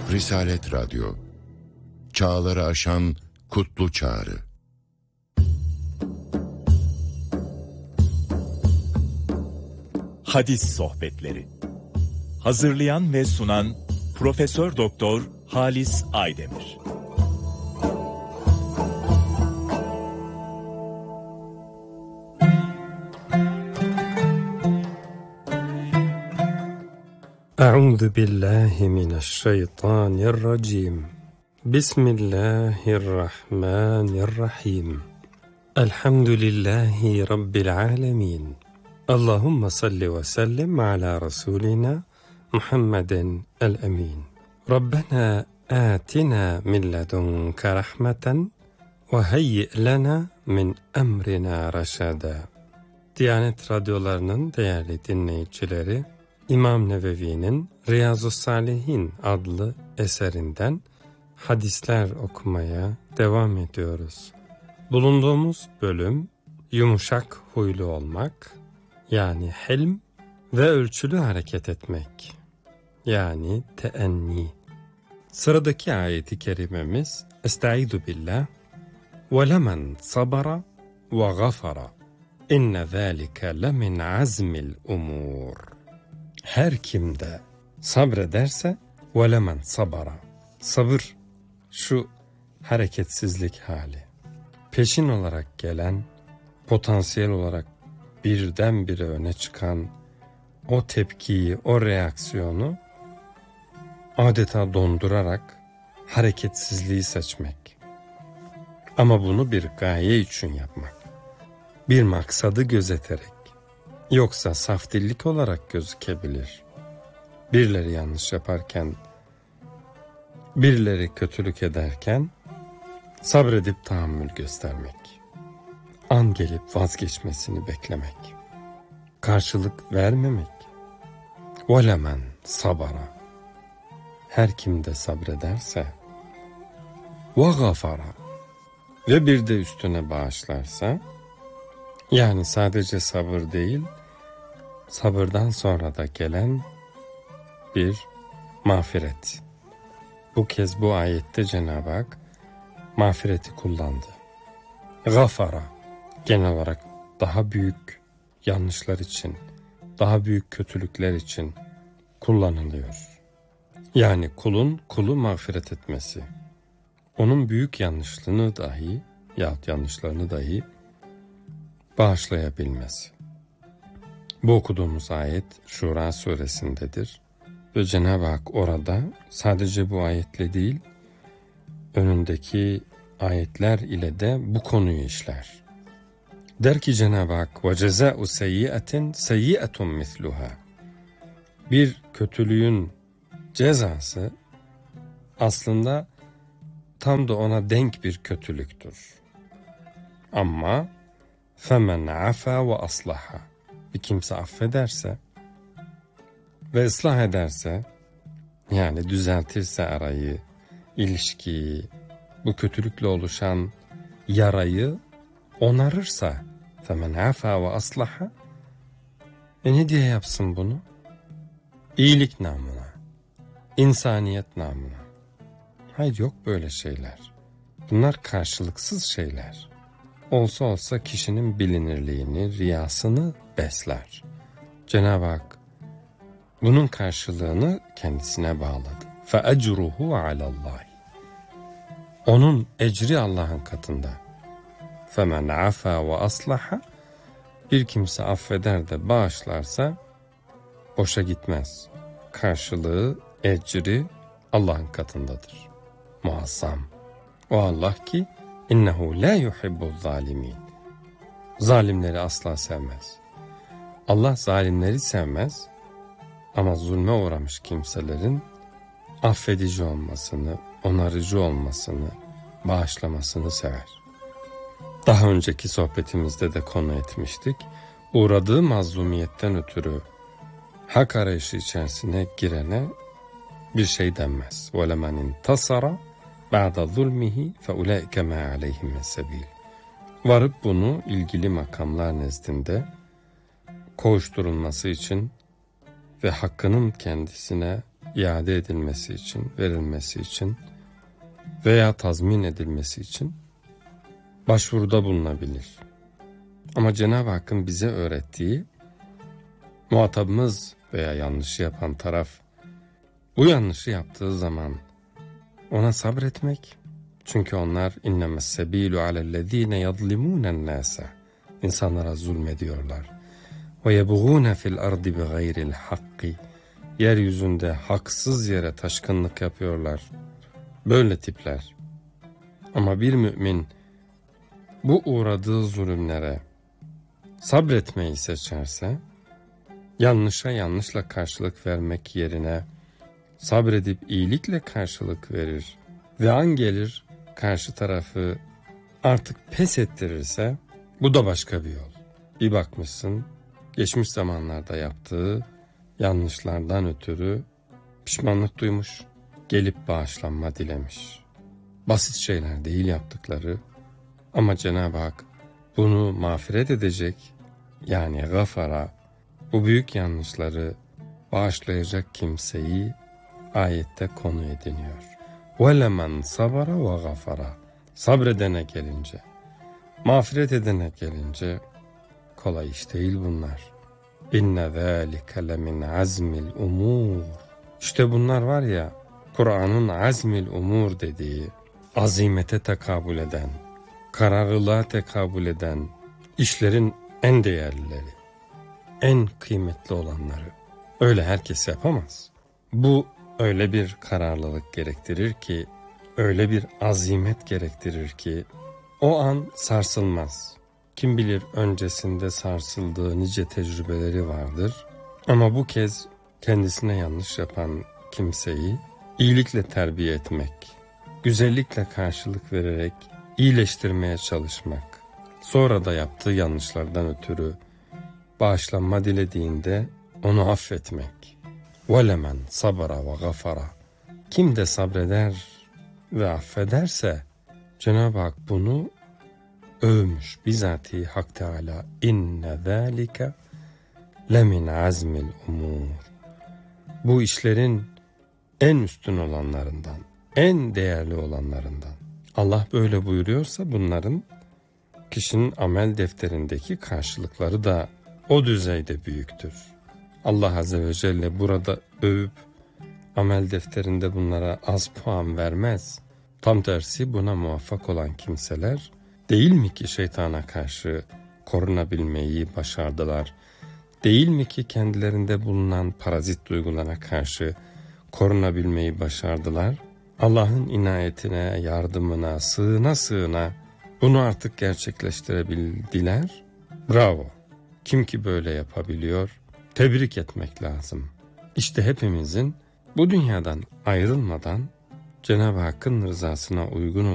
Risalet Radyo, çağları aşan kutlu çağrı. Hadis Sohbetleri. Hazırlayan ve sunan Profesör Doktor Halis Aydemir. Euzu billahi mineşşeytanirracim. Bismillahirrahmanirrahim. Elhamdülillahi rabbil alamin. Allahumme salli ve sellim ala rasulina Muhammeden el-emin. Rabbena atina min ledunke rahmeten ve hayyi lana min emrina raşada. Diyanet radyolarının değerli dinleyicileri, İmam Nevevi'nin Riyazu's-Salihin adlı eserinden hadisler okumaya devam ediyoruz. Bulunduğumuz bölüm yumuşak huylu olmak, yani hilm ve ölçülü hareket etmek, yani teenni. Sıradaki ayeti kerimemiz Estaizu billah ve lemen sabara ve gafara inne zâlike lemin azmil umur. Her kim de sabrederse velemen sabara. Sabır şu hareketsizlik hali. Peşin olarak gelen, potansiyel olarak birdenbire öne çıkan o tepkiyi, o reaksiyonu adeta dondurarak hareketsizliği seçmek. Ama bunu bir gaye için yapmak. Bir maksadı gözeterek. Yoksa saf dillik olarak gözükebilir. Birileri yanlış yaparken, birileri kötülük ederken sabredip tahammül göstermek. An gelip vazgeçmesini beklemek. Karşılık vermemek. وَلَمَنْ sabara. Her kim de sabrederse وَغَفَرَ ve bir de üstüne bağışlarsa, yani sadece sabır değil, sabırdan sonra da gelen bir mağfiret. Bu kez bu ayette Cenab-ı Hak mağfireti kullandı. Gafara genel olarak daha büyük yanlışlar için, daha büyük kötülükler için kullanılıyor. Yani kulun kulu mağfiret etmesi, onun büyük yanlışlığını dahi yahut yanlışlarını dahi bağışlayabilmesi. Bu okuduğumuz ayet Şura suresindedir ve Cenab-ı Hak orada sadece bu ayetle değil, önündeki ayetler ile de bu konuyu işler. Der ki Cenab-ı Hak وَجَزَاءُ سَيِّئَةٍ سَيِّئَةٌ مِثْلُهَا. Bir kötülüğün cezası aslında tam da ona denk bir kötülüktür. Ama فَمَنْ عَفَا وَأَصْلَحَا. Bir kimse affederse ve ıslah ederse, yani düzeltirse arayı, ilişkiyi, bu kötülükle oluşan yarayı onarırsa, فَمَنْ عَفَا وَأَصْلَحَا. Ne diye yapsın bunu? İyilik namına, insaniyet namına. Hayır, yok böyle şeyler. Bunlar karşılıksız şeyler. Olsa olsa kişinin bilinirliğini, riyasını besler. Cenab-ı Hak bunun karşılığını kendisine bağladı. فَاَجْرُهُ عَلَى اللّٰهِ. Onun ecri Allah'ın katında. فَمَنْ عَفَا وَأَصْلَحَ. Bir kimse affeder de bağışlarsa boşa gitmez. Karşılığı, ecri Allah'ın katındadır. Muazzam. O Allah ki İnnehu la yuhibbuz zalimin. Zalimleri asla sevmez. Allah zalimleri sevmez ama zulme uğramış kimselerin affedici olmasını, onarıcı olmasını, bağışlamasını sever. Daha önceki sohbetimizde de konu etmiştik. Uğradığı mazlumiyetten ötürü hak arayışı içerisine girene bir şey denmez. وَلَمَنْ اِنْتَصَرَ بَعْدَ ظُلْمِهِ فَاُولَٰئِكَ مَا عَلَيْهِمْ السَّب۪يلِ. Varıp bunu ilgili makamlar nezdinde koğuşturulması için ve hakkının kendisine iade edilmesi için, verilmesi için veya tazmin edilmesi için başvuruda bulunabilir. Ama Cenab-ı Hakk'ın bize öğrettiği, muhatabımız veya yanlışı yapan taraf bu yanlışı yaptığı zaman ona sabretmek. Çünkü onlar innemes sebilu alellezine yadlimunen nasa, insanlara zulmediyorlar. Ve yebğune fil ardi bigayril hakki, yeryüzünde haksız yere taşkınlık yapıyorlar. Böyle tipler. Ama bir mümin bu uğradığı zulümlere sabretmeyi seçerse, yanlışa yanlışla karşılık vermek yerine sabredip iyilikle karşılık verir ve an gelir karşı tarafı artık pes ettirirse, bu da başka bir yol. Bir bakmışsın, geçmiş zamanlarda yaptığı yanlışlardan ötürü pişmanlık duymuş, gelip bağışlanma dilemiş. Basit şeyler değil yaptıkları ama Cenab-ı Hak bunu mağfiret edecek, yani gafara, bu büyük yanlışları bağışlayacak kimseyi ayette konu ediniyor. وَلَمَنْ صَبَرَ وَغَفَرَ, sabredene gelince, mağfiret edene gelince kolay iş değil bunlar. İnne zâlike lemin azmil umur. İşte bunlar var ya, Kur'an'ın azmil umur dediği, azimete tekabül eden, kararlılığa tekabül eden işlerin en değerlileri, en kıymetli olanları. Öyle herkes yapamaz. Bu öyle bir kararlılık gerektirir ki, öyle bir azimet gerektirir ki, o an sarsılmaz. Kim bilir öncesinde sarsıldığı nice tecrübeleri vardır. Ama bu kez kendisine yanlış yapan kimseyi iyilikle terbiye etmek, güzellikle karşılık vererek iyileştirmeye çalışmak, sonra da yaptığı yanlışlardan ötürü bağışlanma dilediğinde onu affetmek. وَلَمَنْ صَبَرَ وَغَفَرَ, kim de sabreder ve affederse, Cenab-ı Hak bunu övmüş. Bizatihi Hak Teala, inne zâlike lemin azmil umur. Bu işlerin en üstün olanlarından, en değerli olanlarından. Allah böyle buyuruyorsa bunların kişinin amel defterindeki karşılıkları da o düzeyde büyüktür. Allah Azze ve Celle burada övüp amel defterinde bunlara az puan vermez. Tam tersi, buna muvaffak olan kimseler değil mi ki şeytana karşı korunabilmeyi başardılar? Değil mi ki kendilerinde bulunan parazit duygulara karşı korunabilmeyi başardılar? Allah'ın inayetine, yardımına, sığına sığına bunu artık gerçekleştirebildiler. Bravo! Kim ki böyle yapabiliyor? Tebrik etmek lazım. İşte hepimizin bu dünyadan ayrılmadan Cenab-ı Hakk'ın rızasına uygun